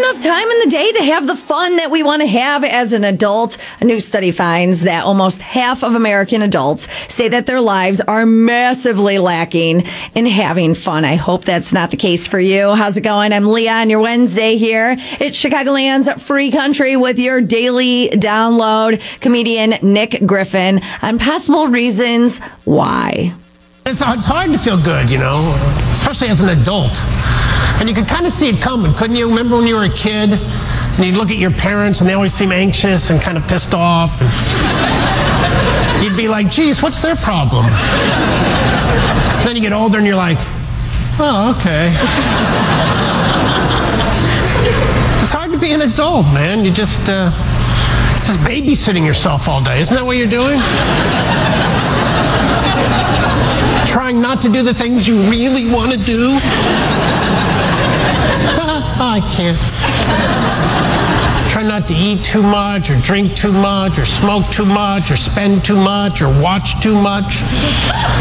enough time in the day to have the fun that we want to have as an adult. A new study finds that almost half of American adults say that their lives are massively lacking in having fun. I hope that's not the case for you. How's it going? I'm Leah on your Wednesday here. It's Chicagoland's Free Country with your daily download. Comedian Nick Griffin on possible reasons why. It's hard to feel good, especially as an adult. And you could kind of see it coming, couldn't you? Remember when you were a kid and you'd look at your parents and they always seem anxious and kind of pissed off. And you'd be like, geez, what's their problem? Then you get older and you're like, oh, okay. It's hard to be an adult, man. You just babysitting yourself all day. Isn't that what you're doing? Trying not to do the things you really want to do. I can't. Try not to eat too much, or drink too much, or smoke too much, or spend too much, or watch too much.